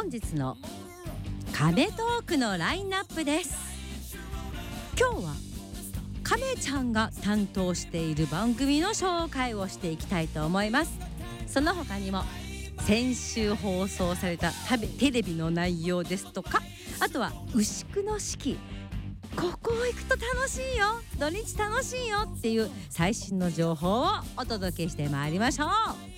本日の亀トークのラインナップです。今日は亀ちゃんが担当している番組の紹介をしていきたいと思います。その他にも先週放送されたテレビの内容ですとか、あとは牛久の式、ここ行くと楽しいよ、土日楽しいよっていう最新の情報をお届けしてまいりましょう。